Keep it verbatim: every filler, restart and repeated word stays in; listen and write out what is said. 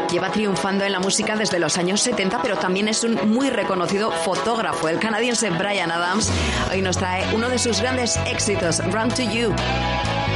Lleva triunfando en la música desde los años setenta, pero también es un muy reconocido fotógrafo. El canadiense Bryan Adams hoy nos trae uno de sus grandes éxitos, Run to You.